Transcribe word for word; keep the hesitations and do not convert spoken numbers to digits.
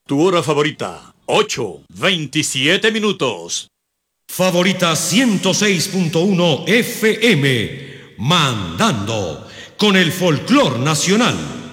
Tu hora favorita, ocho, veintisiete minutos. Favorita ciento seis punto uno F M, mandando con el folclor nacional.